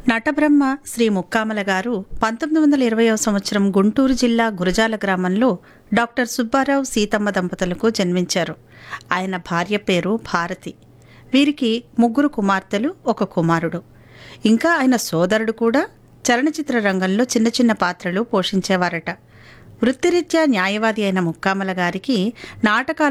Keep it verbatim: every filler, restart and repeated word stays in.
నటబ్రహ్మ శ్రీ ముక్కామల గారు పంతొమ్మిది వందల ఇరవయవ సంవత్సరం గుంటూరు జిల్లా గురజాల గ్రామంలో డాక్టర్ సుబ్బారావు సీతమ్మ దంపతులకు జన్మించారు. ఆయన భార్య పేరు భారతి. వీరికి ముగ్గురు కుమార్తెలు, ఒక కుమారుడు. ఇంకా ఆయన సోదరుడు కూడా చలనచిత్ర రంగంలో చిన్న చిన్న పాత్రలు పోషించేవారట. వృత్తిరీత్యా న్యాయవాది అయిన ముక్కామల గారికి నాటకాలు